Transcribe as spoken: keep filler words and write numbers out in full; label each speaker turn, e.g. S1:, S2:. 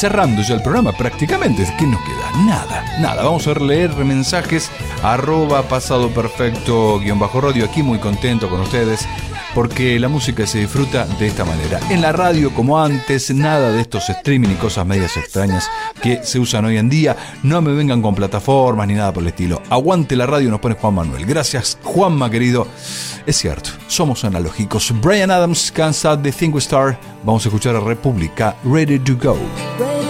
S1: cerrando ya el programa prácticamente. ¿Qué nos queda? Nada, nada. Vamos a leer mensajes. Arroba pasado perfecto guión bajo radio. Aquí muy contento con ustedes, porque la música se disfruta de esta manera. En la radio, como antes, nada de estos streaming y cosas medias extrañas que se usan hoy en día. No me vengan con plataformas ni nada por el estilo. Aguante la radio, nos pone Juan Manuel. Gracias, Juanma, querido. Es cierto, somos analógicos. Bryan Adams, Can't Stop the Thing We Start. Vamos a escuchar a República, Ready to Go.